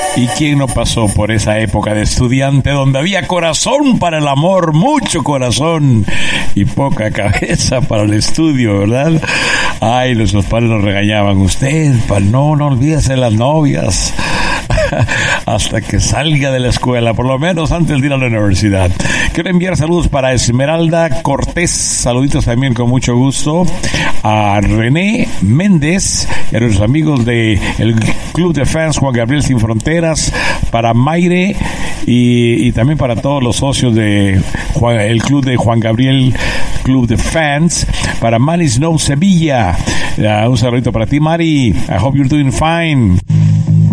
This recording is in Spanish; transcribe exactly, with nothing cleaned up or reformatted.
¿Y quién no pasó por esa época de estudiante donde había corazón para el amor, mucho corazón y poca cabeza para el estudio, ¿verdad? Ay, los, los padres nos regañaban. Usted, pa, no, no olvídese de las novias hasta que salga de la escuela, por lo menos antes de ir a la universidad. Quiero enviar saludos para Esmeralda Cortés, saluditos también con mucho gusto a René Méndez y a nuestros amigos de el Club de Fans Juan Gabriel Sin Fronteras, para Mayre y, y también para todos los socios de Juan, el Club de Juan Gabriel Club de Fans, para Manny Snow Sevilla. Uh, un saludito para ti, Mari. I hope you're doing fine.